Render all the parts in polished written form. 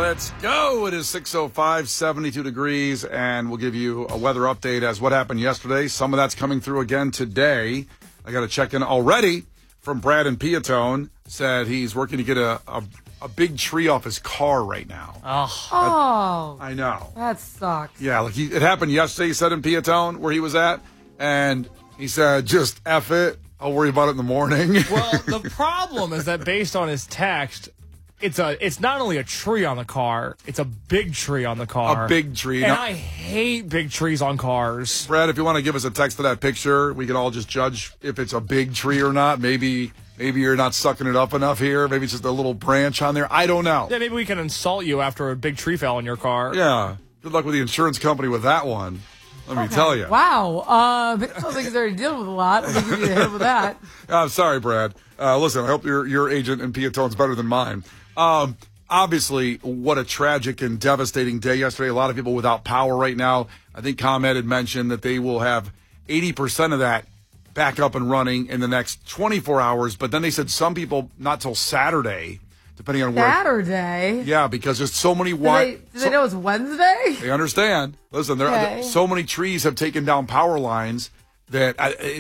Let's go. It is 6:05, 72 degrees, and we'll give you a weather update as what happened yesterday. Some of that's coming through again today. I got to check in already from Brad in Piatone. Said he's working to get a big tree off his car right now. Oh. I know. That sucks. Yeah, like it happened yesterday, he said, in Piatone, where he was at, and he said, just F it. I'll worry about it in the morning. Well, the problem is that based on his text, it's not only a tree on the car, it's a big tree on the car. A big tree. And I hate big trees on cars. Brad, if you want to give us a text to that picture, we can all just judge if it's a big tree or not. Maybe you're not sucking it up enough here. Maybe it's just a little branch on there. I don't know. Yeah, maybe we can insult you after a big tree fell in your car. Yeah. Good luck with the insurance company with that one. Let me tell you. Wow. It sounds like he's already dealing with a lot. I'll give you a hit with that. I'm sorry, Brad. Listen, I hope your agent in Piatone's better than mine. Obviously, what a tragic and devastating day yesterday. A lot of people without power right now. I think ComEd had mentioned that they will have 80% of that back up and running in the next 24 hours. But then they said some people not till Saturday, depending on where. Saturday? Yeah, because there's so many Do they know it's Wednesday? They understand. Listen, so many trees have taken down power lines that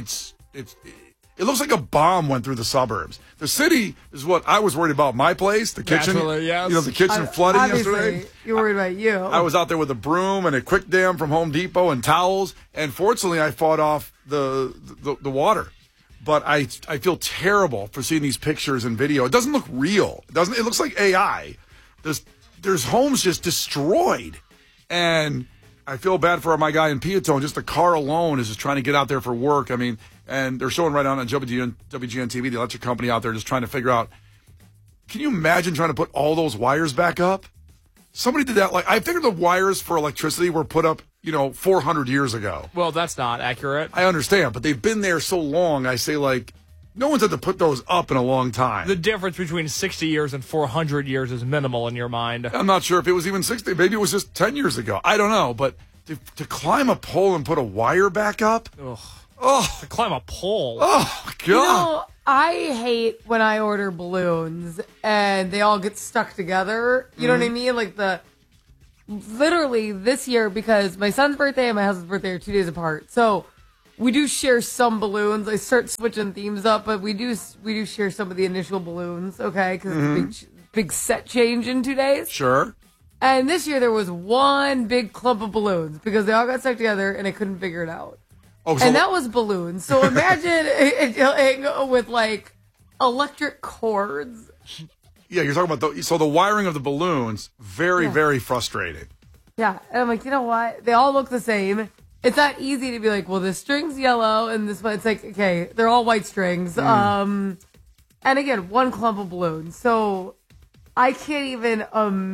it looks like a bomb went through the suburbs. The city is what I was worried about. My place, the kitchen, Naturally, yes. the kitchen flooding yesterday. You're worried about you. I was out there with a broom and a quick dam from Home Depot and towels, and fortunately, I fought off the water. But I feel terrible for seeing these pictures and video. It doesn't look real. It doesn't. It looks like AI. There's homes just destroyed, and I feel bad for my guy in Piatone. Just the car alone is just trying to get out there for work. I mean, and they're showing right on WGN TV, the electric company out there, just trying to figure out. Can you imagine trying to put all those wires back up? Somebody did that. Like, I figured the wires for electricity were put up, 400 years ago. Well, that's not accurate. I understand, but they've been there so long. I say, no one's had to put those up in a long time. The difference between 60 years and 400 years is minimal in your mind. I'm not sure if it was even 60. Maybe it was just 10 years ago. I don't know. But to climb a pole and put a wire back up? Ugh. Oh. To climb a pole. Oh, God. I hate when I order balloons and they all get stuck together. You know what I mean? Like literally this year, because my son's birthday and my husband's birthday are 2 days apart. So we do share some balloons. I start switching themes up, but we do share some of the initial balloons, okay? Because it's a big set change in 2 days. Sure. And this year there was one big clump of balloons because they all got stuck together and I couldn't figure it out. Oh, so and that was balloons. So imagine it with electric cords. Yeah, you're talking about the wiring of the balloons. Very frustrating. Yeah, and I'm like, you know what? They all look the same. It's not easy to be like, well, this string's yellow and this one. It's like, okay, they're all white strings. And again, one clump of balloons. So I can't even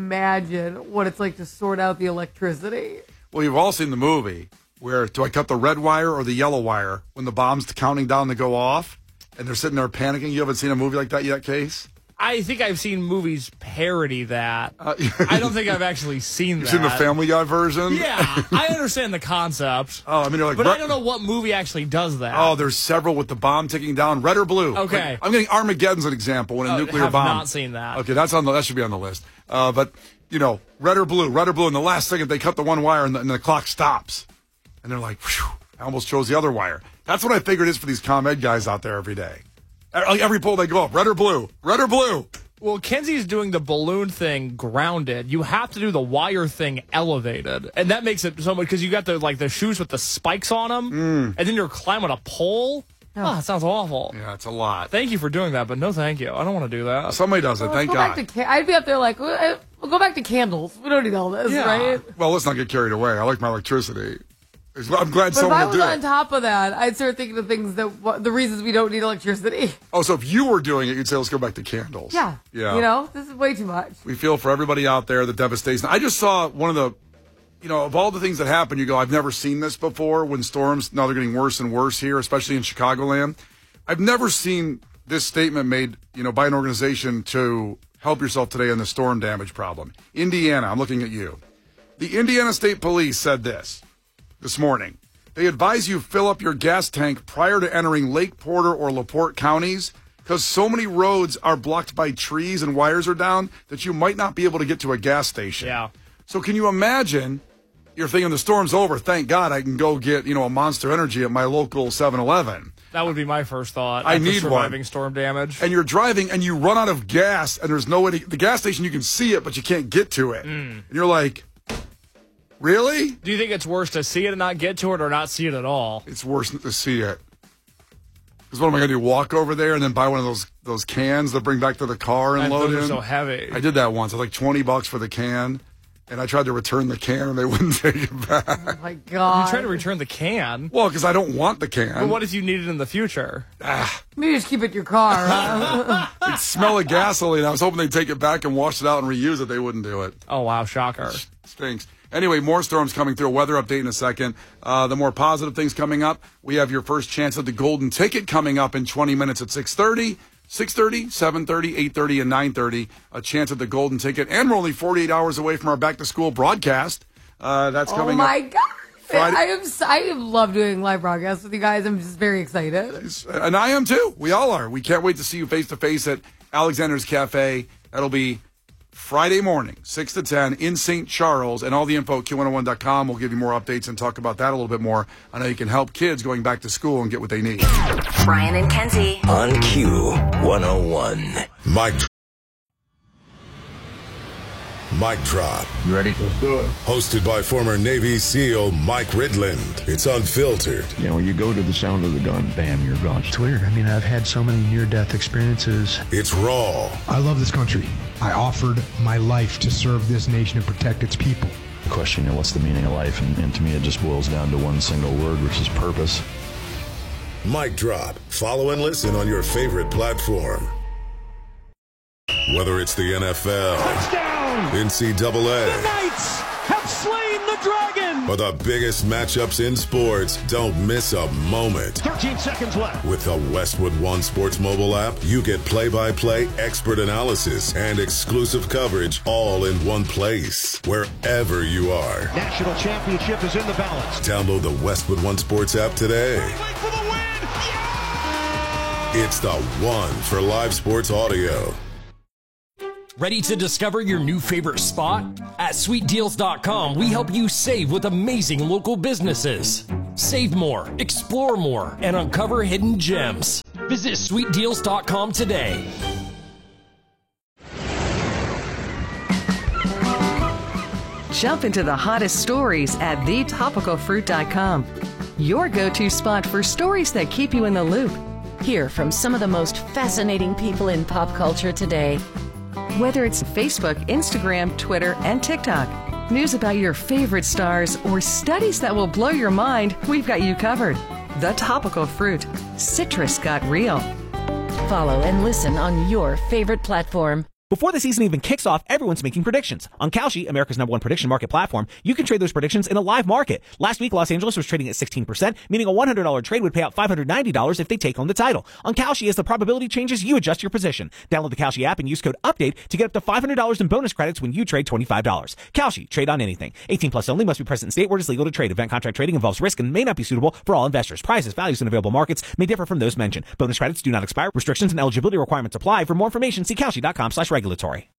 imagine what it's like to sort out the electricity. Well, you've all seen the movie where do I cut the red wire or the yellow wire when the bomb's counting down to go off and they're sitting there panicking? You haven't seen a movie like that yet, Case? I think I've seen movies parody that. I don't think I've actually seen that. You've seen the Family Guy version? Yeah, I understand the concept. Oh, I mean, you're like, but I don't know what movie actually does that. Oh, there's several with the bomb ticking down. Red or blue? Okay. Like, I'm getting Armageddon's an example when a nuclear have bomb. Not seen that. Okay, that should be on the list. But red or blue, and the last second they cut the one wire and the clock stops. And they're like, whew, I almost chose the other wire. That's what I figured it is for these ComEd guys out there every day. Every poll they go up, red or blue, red or blue. Well, Kenzie's doing the balloon thing grounded. You have to do the wire thing elevated. And that makes it so much, because you got the shoes with the spikes on them, and then you're climbing a pole. Oh, that sounds awful. Yeah, it's a lot. Thank you for doing that, but no thank you. I don't want to do that. Somebody does it, thank God. I'd be up there like, we'll go back to candles. We don't need all this, right? Well, let's not get carried away. I like my electricity. I'm glad someone will do it. If I was on top of that, I'd start thinking of things the reasons we don't need electricity. Oh, so if you were doing it, you'd say, let's go back to candles. Yeah. Yeah. This is way too much. We feel for everybody out there, the devastation. I just saw one of the, of all the things that happen, you go, I've never seen this before when storms, now they're getting worse and worse here, especially in Chicagoland. I've never seen this statement made, by an organization to help yourself today in the storm damage problem. Indiana, I'm looking at you. The Indiana State Police said this morning. They advise you fill up your gas tank prior to entering Lake Porter or LaPorte counties because so many roads are blocked by trees and wires are down that you might not be able to get to a gas station. Yeah. So can you imagine, you're thinking the storm's over, thank God I can go get, a Monster Energy at my local 7-Eleven. That would be my first thought. I after need surviving one. storm damage. And you're driving and you run out of gas and there's no way to, the gas station, you can see it, but you can't get to it. And you're like, really? Do you think it's worse to see it and not get to it or not see it at all? It's worse to see it. Because what am I going to do, walk over there and then buy one of those cans to bring back to the car and load those in? are so heavy. I did that once. It was like $20 for the can. And I tried to return the can, and they wouldn't take it back. Oh, my God. You tried to return the can? Well, because I don't want the can. But what if you need it in the future? Maybe just keep it in your car. Huh? It'd smell of gasoline. I was hoping they'd take it back and wash it out and reuse it. They wouldn't do it. Oh, wow, shocker. Stinks. Anyway, more storms coming through. Weather update in a second. The more positive things coming up. We have your first chance at the golden ticket coming up in 20 minutes at 6:30. 6:30, 7:30, 8:30, and 9:30, a chance at the golden ticket. And we're only 48 hours away from our back-to-school broadcast. That's coming up. Oh, my God. Friday. I love doing live broadcasts with you guys. I'm just very excited. And I am, too. We all are. We can't wait to see you face-to-face at Alexander's Cafe. That'll be Friday morning, 6 to 10 in St. Charles. And all the info at Q101.com. We'll give you more updates and talk about that a little bit more on how you can help kids going back to school and get what they need. Brian and Kenzie on Q101. Mic Drop. You ready? Let's do it. Hosted by former Navy SEAL Mike Ridland. It's unfiltered. You go to the sound of the gun, bam, you're gone. It's weird. I mean, I've had so many near-death experiences. It's raw. I love this country. I offered my life to serve this nation and protect its people. The question, what's the meaning of life? And to me, it just boils down to one single word, which is purpose. Mic Drop. Follow and listen on your favorite platform. Whether it's the NFL, touchdown! NCAA, the Knights have slain the dragon! Or the biggest matchups in sports, don't miss a moment. 13 seconds left. With the Westwood One Sports mobile app, you get play-by-play, expert analysis, and exclusive coverage all in one place, wherever you are. National championship is in the balance. Download the Westwood One Sports app today. For the win! Yeah! It's the one for live sports audio. Ready to discover your new favorite spot? At SweetDeals.com, we help you save with amazing local businesses. Save more, explore more, and uncover hidden gems. Visit SweetDeals.com today. Jump into the hottest stories at thetopicalfruit.com. Your go-to spot for stories that keep you in the loop. Hear from some of the most fascinating people in pop culture today. Whether it's Facebook, Instagram, Twitter, and TikTok, news about your favorite stars, or studies that will blow your mind, we've got you covered. The Topical Fruit. Citrus got real. Follow and listen on your favorite platform. Before the season even kicks off, everyone's making predictions. On Kalshi, America's #1 prediction market platform, you can trade those predictions in a live market. Last week, Los Angeles was trading at 16%, meaning a $100 trade would pay out $590 if they take home the title. On Kalshi, as the probability changes, you adjust your position. Download the Kalshi app and use code UPDATE to get up to $500 in bonus credits when you trade $25. Kalshi, trade on anything. 18 plus only, must be present in state where it is legal to trade. Event contract trading involves risk and may not be suitable for all investors. Prices, values, and available markets may differ from those mentioned. Bonus credits do not expire. Restrictions and eligibility requirements apply. For more information, see Kalshi.com/regulatory.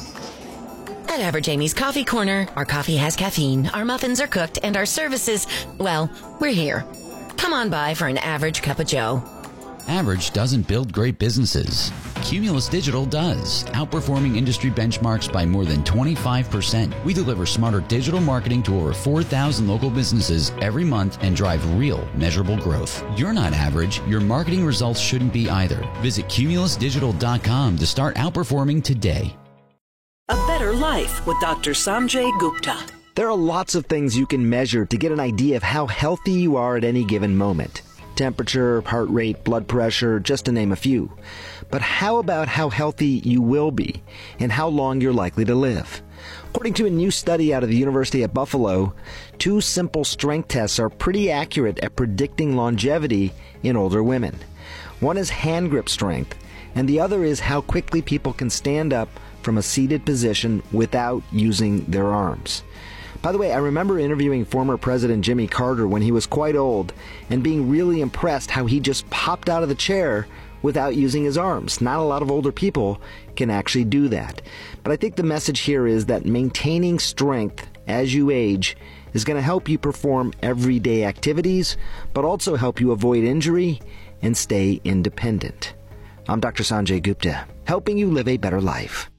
At Average Amy's Coffee Corner, our coffee has caffeine, our muffins are cooked, and our services, well, we're here. Come on by for an average cup of joe. Average doesn't build great businesses. Cumulus Digital does, outperforming industry benchmarks by more than 25%. We deliver smarter digital marketing to over 4,000 local businesses every month and drive real, measurable growth. You're not average. Your marketing results shouldn't be either. Visit cumulusdigital.com to start outperforming today. A Better Life with Dr. Sanjay Gupta. There are lots of things you can measure to get an idea of how healthy you are at any given moment. Temperature, heart rate, blood pressure, just to name a few. But how about how healthy you will be and how long you're likely to live? According to a new study out of the University at Buffalo, 2 simple strength tests are pretty accurate at predicting longevity in older women. One is hand grip strength, and the other is how quickly people can stand up from a seated position without using their arms. By the way, I remember interviewing former President Jimmy Carter when he was quite old and being really impressed how he just popped out of the chair without using his arms. Not a lot of older people can actually do that. But I think the message here is that maintaining strength as you age is going to help you perform everyday activities, but also help you avoid injury and stay independent. I'm Dr. Sanjay Gupta, helping you live a better life.